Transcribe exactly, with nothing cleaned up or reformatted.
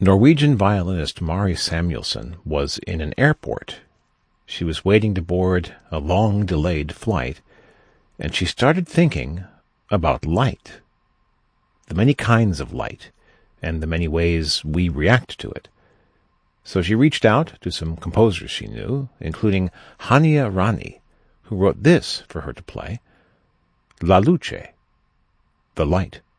Norwegian violinist Mari Samuelson was in an airport. She was waiting to board a long-delayed flight, and she started thinking about light, the many kinds of light, and the many ways we react to it. So she reached out to some composers she knew, including Hania Rani, who wrote this for her to play, La Luce, the light.